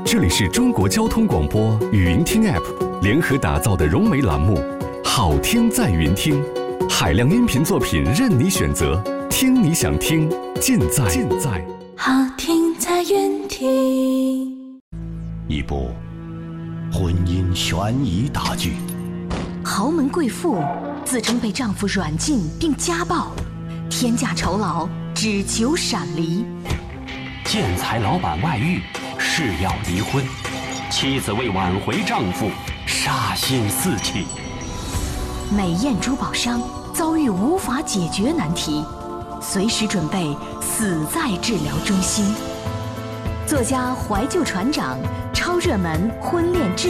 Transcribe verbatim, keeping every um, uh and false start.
这里是中国交通广播语音听 App 联合打造的融媒栏目《好听在云听》，海量音频作品任你选择，听你想听，尽在尽在好听在云听。 一部婚姻悬疑大剧， 豪门贵妇自称被丈夫软禁并家暴，天价酬劳只求闪离。 建材老板外遇，誓要离婚，妻子为挽回丈夫，杀心四起。 美艳珠宝商遭遇无法解决难题，随时准备死在治疗中心。作家怀旧船长超热门婚恋治